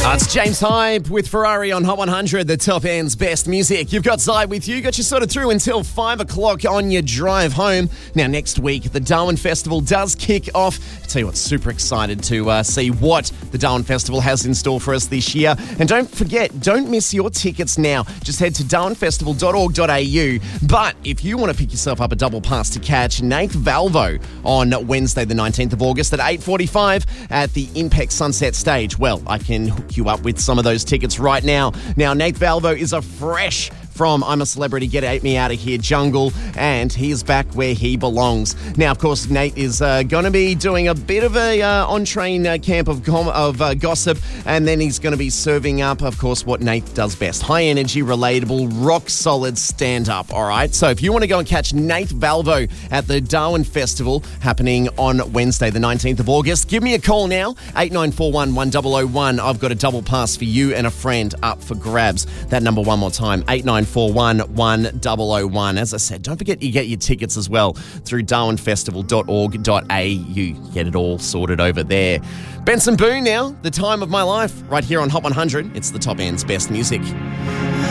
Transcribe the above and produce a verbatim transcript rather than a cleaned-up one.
Uh, it's James Hype with Ferrari on Hot one hundred, the top end's best music. You've got Zy with you, got you sort of through until five o'clock on your drive home. Now, next week, the Darwin Festival does kick off. I tell you what, super excited to uh, see what the Darwin Festival has in store for us this year. And don't forget, don't miss your tickets now. Just head to darwin festival dot org dot a u. But if you want to pick yourself up a double pass to catch Nate Valvo on Wednesday, the nineteenth of August at eight forty-five at the Impex Sunset Stage, well, I can hook you up with some of those tickets right now. Now, Nate Valvo is a fresh from I'm a Celebrity, Get Me Out of Here Jungle, and he is back where he belongs. Now, of course, Nate is uh, going to be doing a bit of a uh, on-train uh, camp of, com- of uh, gossip, and then he's going to be serving up, of course, what Nate does best. High-energy, relatable, rock-solid stand-up, all right? So if you want to go and catch Nate Valvo at the Darwin Festival happening on Wednesday, the nineteenth of August, give me a call now, eight nine four one, one zero zero one. I've got a double pass for you and a friend up for grabs. That number one more time, eight nine four one, one zero zero one. As I said, don't forget you get your tickets as well through darwin festival dot org dot a u. Get it all sorted over there. Benson Boone now, The Time of My Life, right here on Hot one hundred. It's the top end's best music.